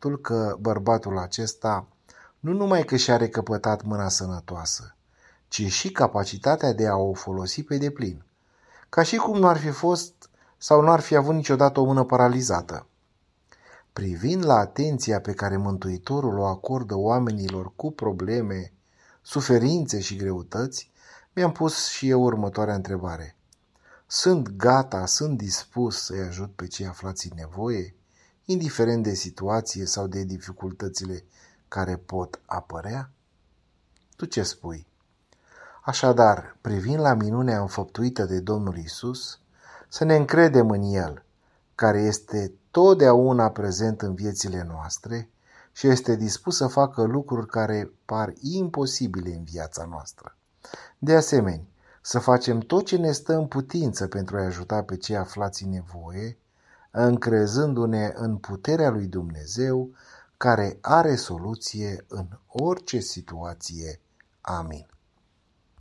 faptul că bărbatul acesta nu numai că și-a recăpătat mâna sănătoasă, ci și capacitatea de a o folosi pe deplin, ca și cum nu ar fi fost sau nu ar fi avut niciodată o mână paralizată. Privind la atenția pe care Mântuitorul o acordă oamenilor cu probleme, suferințe și greutăți, mi-am pus și eu următoarea întrebare. Sunt dispus să-i ajut pe cei aflați în nevoie, indiferent de situație sau de dificultățile care pot apărea? Tu ce spui? Așadar, privind la minunea înfăptuită de Domnul Isus, să ne încredem în El, care este totdeauna prezent în viețile noastre și este dispus să facă lucruri care par imposibile în viața noastră. De asemenea, să facem tot ce ne stă în putință pentru a ajuta pe cei aflați în nevoie, încrezându-ne în puterea lui Dumnezeu, care are soluție în orice situație. Amin.